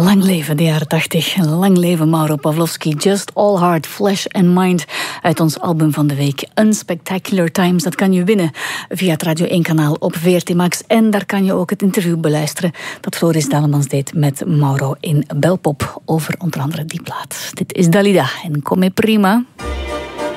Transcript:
Lang leven de jaren 80. Lang leven Mauro Pavlovsky. Just All Heart, Flesh and Mind. Uit ons album van de week Unspectacular Times. Dat kan je winnen via het Radio 1 kanaal op VRT Max. En daar kan je ook het interview beluisteren dat Floris Dalemans deed met Mauro in Belpop. Over onder andere die plaat. Dit is Dalida en Come Prima.